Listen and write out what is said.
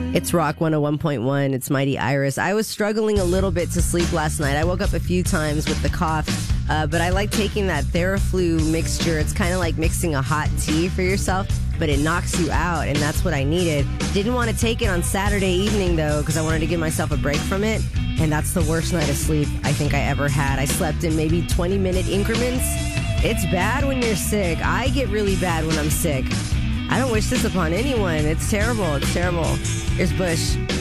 It's Rock 101.1. It's Mighty Iris. I was struggling a little bit to sleep last night. I woke up a few times with the cough, but I like taking that Theraflu mixture. It's kind of like mixing a hot tea for yourself, but it knocks you out, and that's what I needed. Didn't want to take it on Saturday evening, though, because I wanted to give myself a break from it, and that's the worst night of sleep I think I ever had. I slept in maybe 20-minute increments. It's bad when you're sick. I get really bad when I'm sick. I don't wish this upon anyone. It's terrible. It's terrible. Here's Bush.